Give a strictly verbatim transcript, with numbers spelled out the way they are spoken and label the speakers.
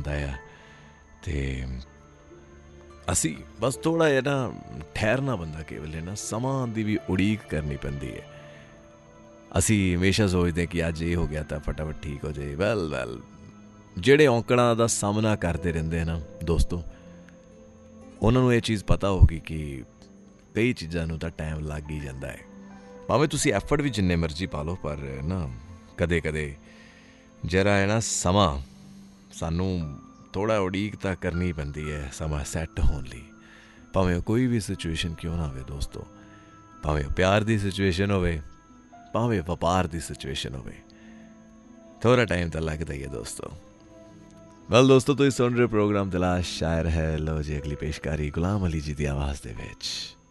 Speaker 1: ਜਾਂਦਾ ਆ। ਅਤੇ ਅਸੀਂ ਬਸ ਥੋੜ੍ਹਾ ਜਿਹਾ ਨਾ ਠਹਿਰਨਾ ਬੰਦਾ ਕੇਵਲ ਨਾ ਸਮਾਂ ਦੀ ਵੀ ਉਡੀਕ ਕਰਨੀ ਪੈਂਦੀ ਹੈ। ਅਸੀਂ ਹਮੇਸ਼ਾ ਸੋਚਦੇ ਕਿ ਅੱਜ ਇਹ ਹੋ ਗਿਆ ਤਾਂ ਫਟਾਫਟ ਠੀਕ ਹੋ ਜਾਏ। ਵੈਲ ਵੈਲ ਜਿਹੜੇ ਔਂਕੜਾਂ ਦਾ ਸਾਹਮਣਾ ਕਰਦੇ ਰਹਿੰਦੇ ਨਾ ਦੋਸਤੋ, ਉਹਨਾਂ ਨੂੰ ਇਹ ਚੀਜ਼ ਪਤਾ ਹੋਊਗੀ ਕਿ ਕਈ ਚੀਜ਼ਾਂ ਨੂੰ ਤਾਂ ਟਾਈਮ ਲੱਗ ਹੀ ਜਾਂਦਾ ਹੈ। ਭਾਵੇਂ ਤੁਸੀਂ ਐਫਰਟ ਵੀ ਜਿੰਨੇ ਮਰਜ਼ੀ ਪਾ ਲਓ, ਪਰ ਨਾ ਕਦੇ ਕਦੇ ਜਿਹੜਾ ਹੈ ਨਾ ਸਮਾਂ ਸਾਨੂੰ ਥੋੜ੍ਹਾ ਉਡੀਕ ਤਾਂ ਕਰਨੀ ਪੈਂਦੀ ਹੈ ਸਮਾਂ ਸੈੱਟ ਹੋਣ ਲਈ। ਭਾਵੇਂ ਉਹ ਕੋਈ ਵੀ ਸਿਚੁਏਸ਼ਨ ਕਿਉਂ ਨਾ ਹੋਵੇ ਦੋਸਤੋ, ਭਾਵੇਂ ਉਹ ਪਿਆਰ ਦੀ ਸਿਚੁਏਸ਼ਨ ਹੋਵੇ, ਭਾਵੇਂ ਵਪਾਰ ਦੀ ਸਿਚੁਏਸ਼ਨ ਹੋਵੇ, ਥੋੜ੍ਹਾ ਟਾਈਮ ਤਾਂ ਲੱਗਦਾ ਹੀ ਹੈ ਦੋਸਤੋ। ਵੈਲ ਦੋਸਤੋ, ਤੁਸੀਂ ਸੁਣ ਰਹੇ ਪ੍ਰੋਗਰਾਮ ਤਲਾਸ਼ ਸ਼ਾਇਰ ਹੈ। ਲਓ ਜੀ ਅਗਲੀ ਪੇਸ਼ਕਾਰੀ ਗੁਲਾਮ ਅਲੀ ਜੀ ਦੀ ਆਵਾਜ਼ ਦੇ ਵਿੱਚ।